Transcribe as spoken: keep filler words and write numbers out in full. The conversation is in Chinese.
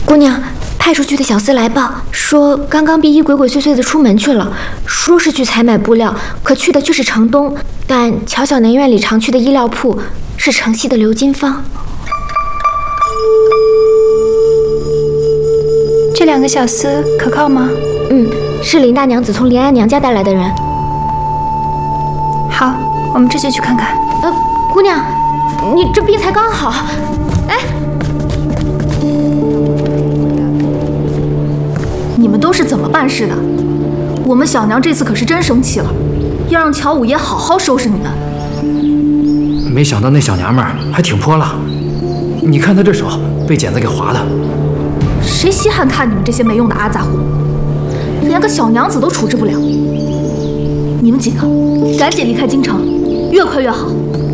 姑娘，派出去的小厮来报说，刚刚碧依鬼鬼祟祟的出门去了，说是去采买布料，可去的却是城东。但乔小南院里常去的衣料铺是城西的鎏金坊。 这两个小厮可靠吗？ 嗯，是林大娘子从林安娘家带来的人。 好，我们这就去看看。 呃，姑娘，你这病才刚好，哎。 你们都是怎么办事的？我们小娘这次可是真生气了，要让乔五爷好好收拾你们。 没想到那小娘们儿还挺泼辣，你看她这手被剪子给划的。 谁稀罕看你们这些没用的阿杂货，连个小娘子都处置不了。你们几个赶紧离开京城，越快越好。